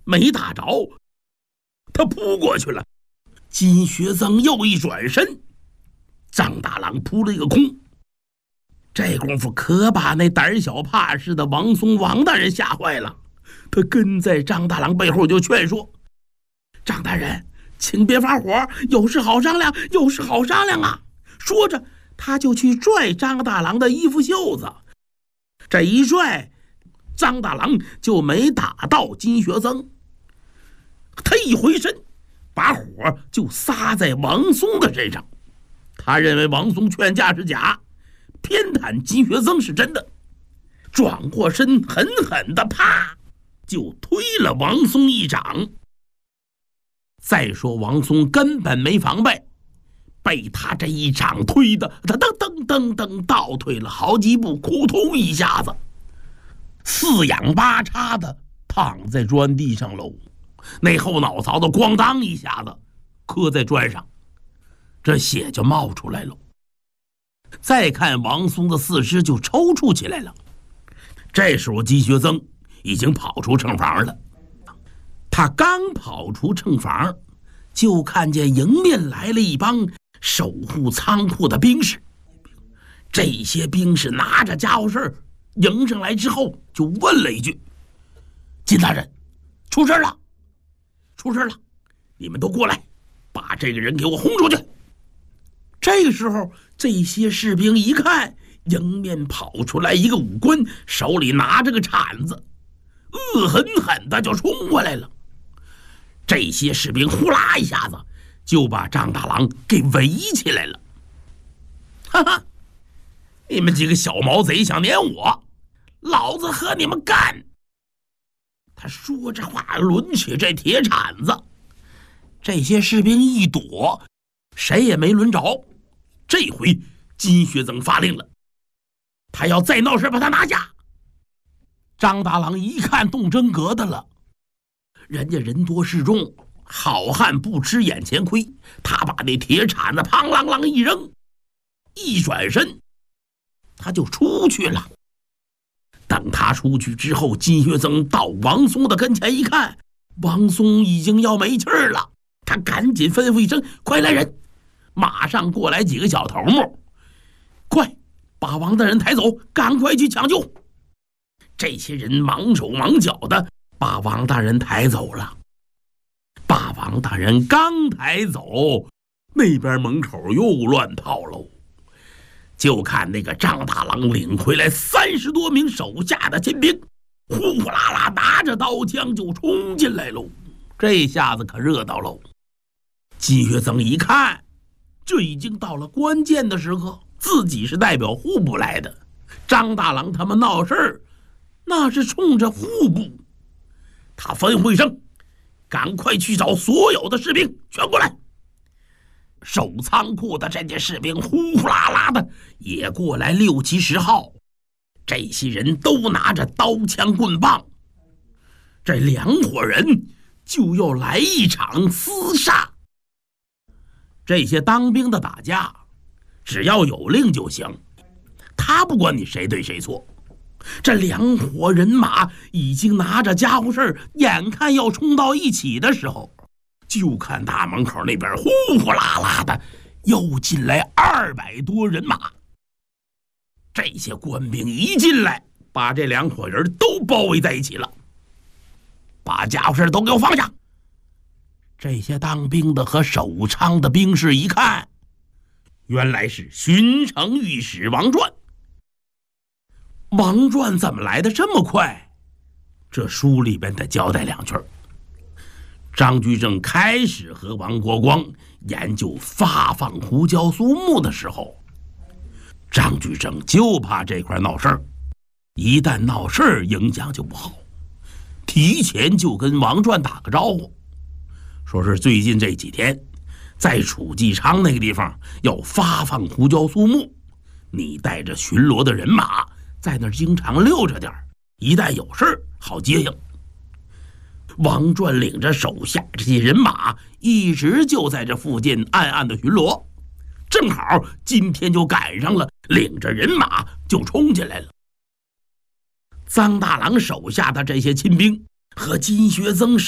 没打着，他扑过去了。金学增又一转身，张大郎扑了一个空。这功夫可把那胆小怕事的王松王大人吓坏了，他跟在张大郎背后就劝说：“张大人，请别发火，有事好商量，有事好商量啊！”说着，他就去拽张大郎的衣服袖子。这一拽，张大郎就没打到金学增。他一回身，把火就撒在王松的身上。他认为王松劝架是假，偏袒金学增是真的，转过身狠狠的啪就推了王松一掌。再说王松根本没防备，被他这一掌推的他噔噔噔噔倒退了好几步，扑通一下子四仰八叉的躺在砖地上喽，那后脑勺子咣当一下子磕在砖上，这血就冒出来了。再看王松的四肢就抽搐起来了。这时候金学增已经跑出秤房了。他刚跑出秤房，就看见迎面来了一帮守护仓库的兵士。这些兵士拿着家伙事迎上来之后，就问了一句：“金大人，出事了，出事了，你们都过来，把这个人给我轰出去。”这个时候，这些士兵一看，迎面跑出来一个武官，手里拿着个铲子，恶狠狠的就冲过来了。这些士兵呼啦一下子就把张大郎给围起来了。哈哈，你们几个小毛贼想撵我，老子和你们干！他说着话，抡起这铁铲子。这些士兵一躲，谁也没抡着。这回金学增发令了，他要再闹事把他拿下。张大郎一看动真格的了，人家人多势众，好汉不吃眼前亏，他把那铁铲子砰啷啷一扔，一转身他就出去了。等他出去之后，金学增到王松的跟前一看，王松已经要没气儿了，他赶紧吩咐一声：“快来人！”马上过来几个小头目，快把王大人抬走，赶快去抢救。这些人忙手忙脚的把王大人抬走了。把王大人刚抬走，那边门口又乱套喽。就看那个张大郎领回来30多名手下的亲兵，呼呼啦啦拿着刀枪就冲进来喽。这下子可热闹喽。金学增一看，这已经到了关键的时刻，自己是代表户部来的，张大郎他们闹事儿，那是冲着户部。他吩咐一声：“赶快去找所有的士兵，全过来！”守仓库的这些士兵呼呼啦啦的也过来6、70号，这些人都拿着刀枪棍棒，这2伙人就要来一场厮杀。这些当兵的打架，只要有令就行，他不管你谁对谁错。这2伙人马已经拿着家伙事眼看要冲到一起的时候，就看大门口那边呼呼啦啦的又进来200多人马。这些官兵一进来，把这2伙人都包围在一起了。把家伙事都给我放下！这些当兵的和守仓的兵士一看，原来是巡城御史王传。王传怎么来的这么快？这书里边得交代2句。张居正开始和王国光研究发放胡椒苏木的时候，张居正就怕这块闹事儿，一旦闹事儿影响就不好，提前就跟王传打个招呼，说是最近这几天在楚继昌那个地方要发放胡椒苏木，你带着巡逻的人马在那儿经常溜着点，一旦有事好接应。王传领着手下这些人马一直就在这附近暗暗的巡逻，正好今天就赶上了，领着人马就冲进来了。臧大郎手下的这些亲兵和金学增